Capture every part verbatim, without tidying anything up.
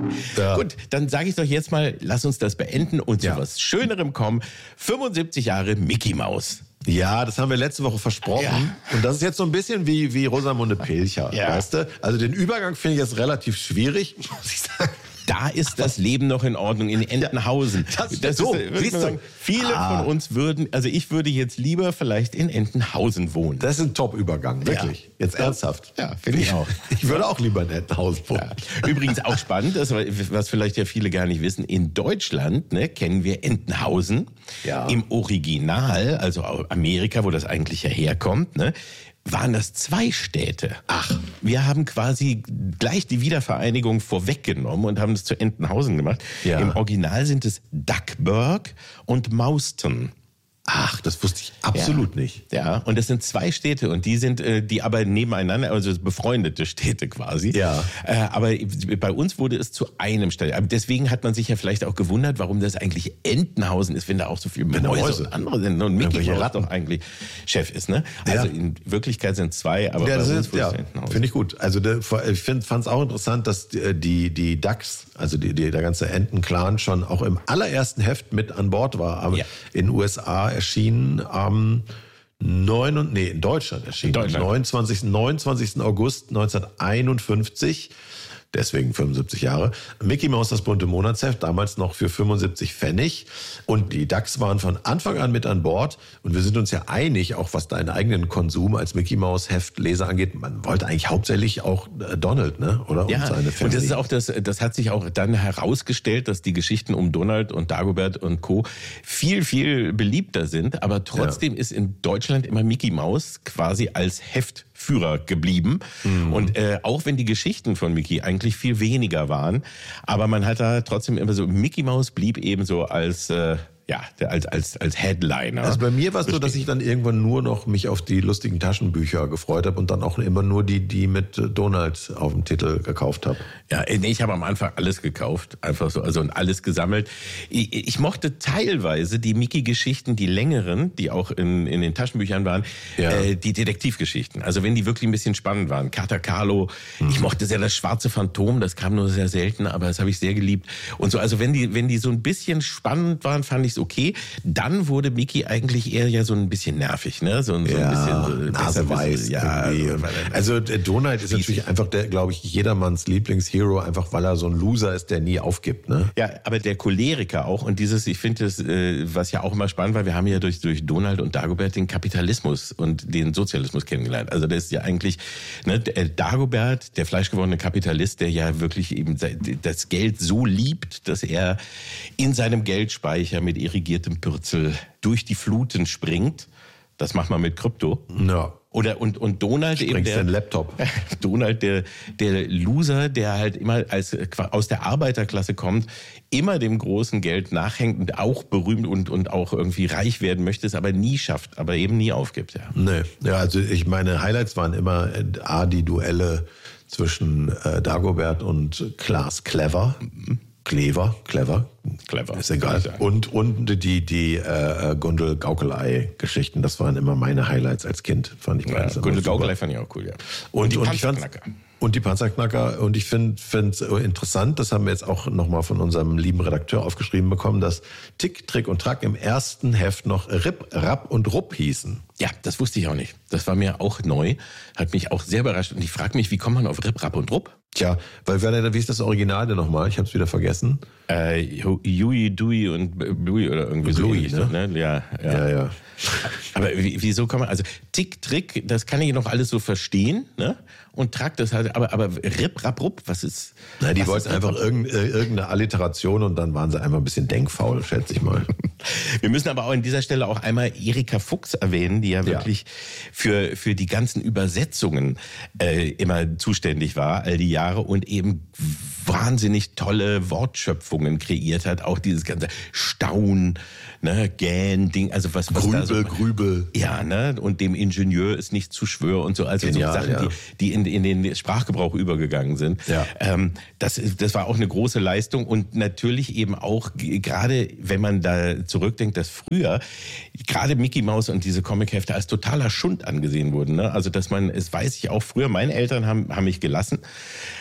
Ja. Gut, dann sage ich doch jetzt mal, lass uns das beenden und zu Ja. was Schönerem kommen. fünfundsiebzig Jahre Mickey Maus. Ja, das haben wir letzte Woche versprochen. Ja. Und das ist jetzt so ein bisschen wie, wie Rosamunde Pilcher, Ja. weißt du? Also den Übergang finde ich jetzt relativ schwierig, muss ich sagen. Da ist das Leben noch in Ordnung, in Entenhausen. Das- so, ist, würde siehst man du. sagen, viele Ah. von uns würden, also ich würde jetzt lieber vielleicht in Entenhausen wohnen. Das ist ein Top-Übergang, wirklich. Ja. Jetzt ernsthaft. Ja, finde ich auch. Ich würde auch lieber in Entenhausen wohnen. Ja. Übrigens auch spannend, das, was vielleicht ja viele gar nicht wissen, in Deutschland ne, kennen wir Entenhausen. Ja. Im Original, also Amerika, wo das eigentlich ja herkommt, ne, waren das zwei Städte. Ach. Wir haben quasi gleich die Wiedervereinigung vorweggenommen und haben es zu Entenhausen gemacht. Ja. Im Original sind es Duckburg und Mauston. Ach, das wusste ich absolut ja. nicht. Ja, und das sind zwei Städte und die sind, äh, die aber nebeneinander, also befreundete Städte quasi. Ja. Äh, aber bei uns wurde es zu einem Stadt. Aber deswegen hat man sich ja vielleicht auch gewundert, warum das eigentlich Entenhausen ist, wenn da auch so viele Mäuse, Mäuse. und andere sind. Und Mickey Irgendwelche Mouse Ratten. doch eigentlich Chef ist, ne? Also Ja. in Wirklichkeit sind es zwei, aber Ja, bei das uns ist, wurde ja, es Entenhausen. finde ich gut. Also der, ich fand es auch interessant, dass die, die, die Ducks, also die, die, der ganze Enten-Clan schon auch im allerersten Heft mit an Bord war. Aber Ja. in den U S A erschienen am neun und, nee, in Deutschland erschienen. In Deutschland. Am neunundzwanzigsten neunundzwanzigsten August neunzehnhunderteinundfünfzig. Deswegen fünfundsiebzig Jahre. Mickey Maus, das bunte Monatsheft, damals noch für fünfundsiebzig Pfennig. Und die Ducks waren von Anfang an mit an Bord. Und wir sind uns ja einig, auch was deinen eigenen Konsum als Mickey Maus Heftleser angeht. Man wollte eigentlich hauptsächlich auch äh, Donald, ne? Oder? Ja, und seine und das ist auch das, das hat sich auch dann herausgestellt, dass die Geschichten um Donald und Dagobert und Co. viel, viel beliebter sind. Aber trotzdem ja. ist in Deutschland immer Mickey Maus quasi als Heftführer geblieben. Mhm. Und äh, auch wenn die Geschichten von Mickey eigentlich viel weniger waren, aber man hat da trotzdem immer so, Mickey Maus blieb eben so als... Äh, Ja, als, als, als Headliner. Also bei mir war es so, dass ich dann irgendwann nur noch mich auf die lustigen Taschenbücher gefreut habe und dann auch immer nur die, die mit Donald auf dem Titel gekauft habe. Ja, nee, ich habe am Anfang alles gekauft, einfach so, also und alles gesammelt. Ich, ich mochte teilweise die Mickey-Geschichten, die längeren, die auch in, in den Taschenbüchern waren, Ja. äh, die Detektivgeschichten. Also wenn die wirklich ein bisschen spannend waren. Kater Carlo, mhm. ich mochte sehr das schwarze Phantom, das kam nur sehr selten, aber das habe ich sehr geliebt. Und so, also wenn die, wenn die so ein bisschen spannend waren, fand ich okay. Dann wurde Mickey eigentlich eher ja so ein bisschen nervig, ne? So, so ja, ein bisschen so naseweiß. Ja, also der Donald ist natürlich einfach der, glaube ich, jedermanns Lieblingshero, einfach weil er so ein Loser ist, der nie aufgibt, ne? Ja, aber der Choleriker auch und dieses, ich finde das, äh, was ja auch immer spannend war, wir haben ja durch durch Donald und Dagobert den Kapitalismus und den Sozialismus kennengelernt. Also das ist ja eigentlich, ne, der Dagobert, der fleischgewordene Kapitalist, der ja wirklich eben das Geld so liebt, dass er in seinem Geldspeicher mit irrigiertem Pürzel durch die Fluten springt. Das macht man mit Krypto. Ja. Oder und und Donald eben der den Laptop. Donald der der Loser, der halt immer als aus der Arbeiterklasse kommt, immer dem großen Geld nachhängt und auch berühmt und und auch irgendwie reich werden möchte, es aber nie schafft, aber eben nie aufgibt, ja. Nee, ja, also ich meine Highlights waren immer äh, A, die Duelle zwischen äh, Dagobert und Klaas Clever. Mhm. Clever, clever, clever, ist egal. Und und die die äh, Gundel Gaukelei Geschichten, das waren immer meine Highlights als Kind, fand ich. Ja, Gundel Gaukelei fand ich auch cool, ja. Und, und die und Panzerknacker. Und die Panzerknacker. Und ich finde es interessant, das haben wir jetzt auch nochmal von unserem lieben Redakteur aufgeschrieben bekommen, dass Tick, Trick und Track im ersten Heft noch Rip, Rapp und Rupp hießen. Ja, das wusste ich auch nicht. Das war mir auch neu, hat mich auch sehr überrascht. Und ich frage mich, wie kommt man auf Rip, Rapp und Rupp? Tja, weil wie ist das Original denn nochmal? Ich habe es wieder vergessen. Äh, Yui, Dui und Bluey oder irgendwie so. Bluey, ne? ne? Ja, ja. ja, ja. Aber wieso kann man, also Tick, Trick, das kann ich noch alles so verstehen, ne? Und Track, das halt, aber, aber Rip, Rapp, Rupp, was ist? Na, die was wollten ist einfach irgendeine, irgendeine Alliteration und dann waren sie einfach ein bisschen denkfaul, schätze ich mal. Wir müssen aber auch an dieser Stelle auch einmal Erika Fuchs erwähnen, die ja wirklich ja. für für die ganzen Übersetzungen äh, immer zuständig war, all die Jahre und eben wahnsinnig tolle Wortschöpfungen kreiert hat, auch dieses ganze Staun, ne, Gähn, Ding, also was, was Grübel, da so, Grübel. Ja, ne, und dem Ingenieur ist nicht zu schwör und so, also Genial, so Sachen, ja. die, die in, in den Sprachgebrauch übergegangen sind. Ja. Ähm, das, das war auch eine große Leistung und natürlich eben auch, gerade wenn man da zurückdenkt, dass früher gerade Mickey Maus und diese Comichefte als totaler Schund angesehen wurden, ne? Also dass man, es weiß ich auch früher, meine Eltern haben, haben mich gelassen.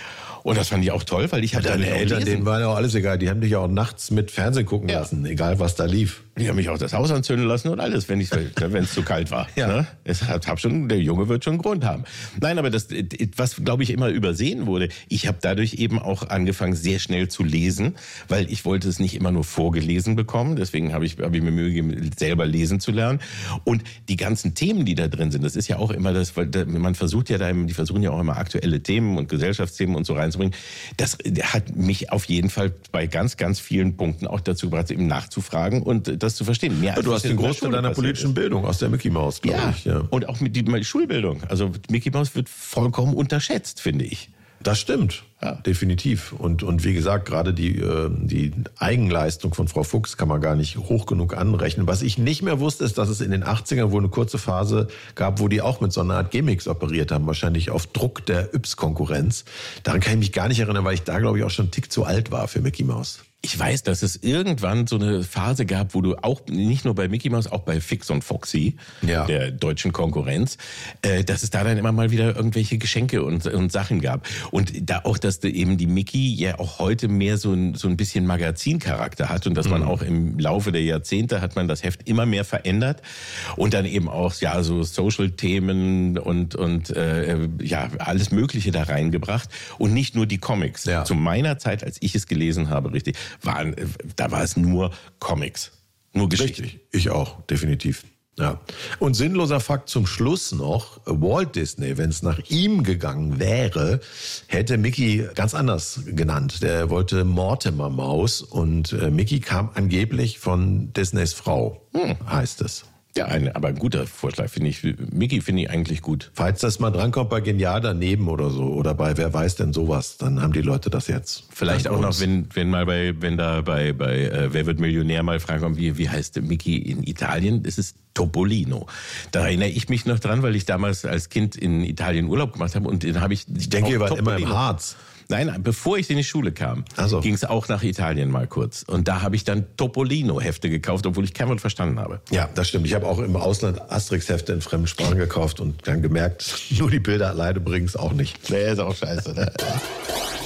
Und das fand ich auch toll, weil ich habe Deine Eltern, denen war ja auch alles egal. Die haben dich ja auch nachts mit Fernsehen gucken Ja. lassen, egal was da lief. Die haben mich auch das Haus anzünden lassen und alles, wenn es zu kalt war. Ja. Ne? Es hat, hab schon, der Junge wird schon einen Grund haben. Nein, aber das, was glaube ich immer übersehen wurde, ich habe dadurch eben auch angefangen, sehr schnell zu lesen, weil ich wollte es nicht immer nur vorgelesen bekommen. Deswegen habe ich, hab ich mir Mühe gegeben, selber lesen zu lernen. Und die ganzen Themen, die da drin sind, das ist ja auch immer das, weil man versucht ja da, die versuchen ja auch immer aktuelle Themen und Gesellschaftsthemen und so reinzubringen. Das hat mich auf jeden Fall bei ganz, ganz vielen Punkten auch dazu gebracht, eben nachzufragen und das zu verstehen. Mehr Ja, du hast den Großteil deiner politischen Bildung aus der Mickey Mouse, glaube ja. ich. Ja, und auch mit die Schulbildung. Also Mickey Mouse wird vollkommen unterschätzt, finde ich. das stimmt. Ja. Definitiv. Und, und wie gesagt, gerade die, äh, die Eigenleistung von Frau Fuchs kann man gar nicht hoch genug anrechnen. Was ich nicht mehr wusste, ist, dass es in den achtzigern wohl eine kurze Phase gab, wo die auch mit so einer Art Gimmicks operiert haben, wahrscheinlich auf Druck der Yps-Konkurrenz. Daran kann ich mich gar nicht erinnern, weil ich da, glaube ich, auch schon einen Tick zu alt war für Mickey Mouse. Ich weiß, dass es irgendwann so eine Phase gab, wo du auch, nicht nur bei Mickey Mouse, auch bei Fix und Foxy, Ja. der deutschen Konkurrenz, äh, dass es da dann immer mal wieder irgendwelche Geschenke und, und Sachen gab. Und da auch, dass eben die Mickey ja auch heute mehr so ein, so ein bisschen Magazincharakter hat und dass man auch im Laufe der Jahrzehnte hat man das Heft immer mehr verändert und dann eben auch, ja, so Social-Themen und, und äh, ja, alles Mögliche da reingebracht und nicht nur die Comics. Ja. Zu meiner Zeit, als ich es gelesen habe, richtig, waren, da war es nur Comics, nur Geschichten. Richtig, ich auch, definitiv. Ja. Und sinnloser Fakt zum Schluss noch, Walt Disney, wenn es nach ihm gegangen wäre, hätte Mickey ganz anders genannt. Der wollte Mortimer Maus und äh, Mickey kam angeblich von Disneys Frau, hm. heißt es. Ja, ein, aber ein guter Vorschlag, finde ich. Mickey finde ich eigentlich gut. Falls das mal drankommt bei Genial daneben oder so, oder bei Wer weiß denn sowas, dann haben die Leute das jetzt. Vielleicht auch noch, wenn, wenn mal bei, wenn da bei, bei äh, Wer wird Millionär mal fragen kommt, wie, wie heißt Mickey in Italien? Das ist Topolino. Da erinnere ich mich noch dran, weil ich damals als Kind in Italien Urlaub gemacht habe und den habe ich. Ich denke, ihr wart immer im Harz. Nein, bevor ich in die Schule kam, so. ging es auch nach Italien mal kurz. Und da habe ich dann Topolino-Hefte gekauft, obwohl ich kein Wort verstanden habe. Ja, das stimmt. Ich habe auch im Ausland Asterix-Hefte in fremden Sprachen gekauft und dann gemerkt, nur die Bilder alleine bringen es auch nicht. Nee, ist auch scheiße, ne?